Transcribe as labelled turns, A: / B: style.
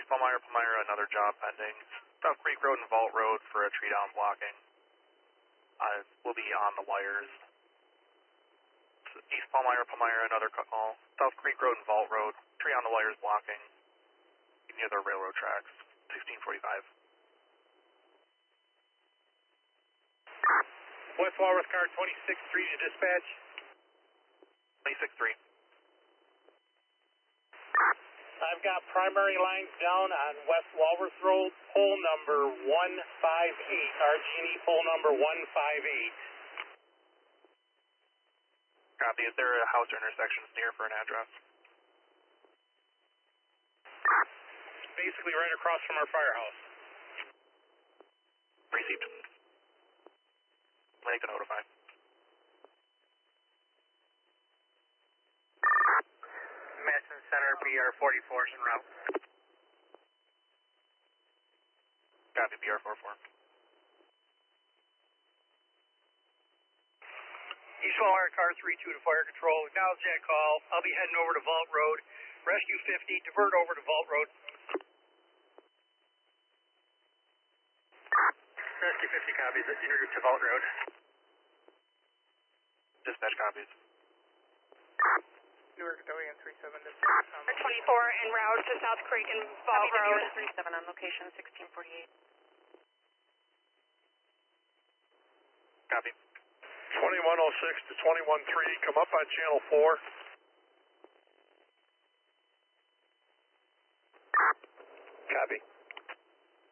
A: Palmyra, another job pending. South Creek Road and Vault Road for a tree down blocking. We'll be on the wires. East Palmyra, another call. South Creek Road and Vault Road, tree on the wires blocking. Near the railroad tracks, 1645.
B: West Walrus car 26-3 to dispatch.
A: 26-3.
B: I've got primary lines down on West Walrus Road, pole number 158, RG&E pole number 158.
A: Copy. Is there a house or intersection near for an address?
B: Basically right across from our firehouse.
A: Received. Ready to notify.
B: Madison Center, BR44 is en route.
A: Copy, BR44.
B: East Palmyra car 32 to fire control. Acknowledge that call. I'll be heading over to Vault Road. Rescue 50, divert over to Vault Road. Rescue 50 copies, en route to Vault Road.
A: Dispatch copies.
C: Newark Doyen 37 to
D: 24 en route to South Creek and Vault Road.
E: 37 on location 1648.
A: Copy.
B: 2106 to 213, come up on channel 4.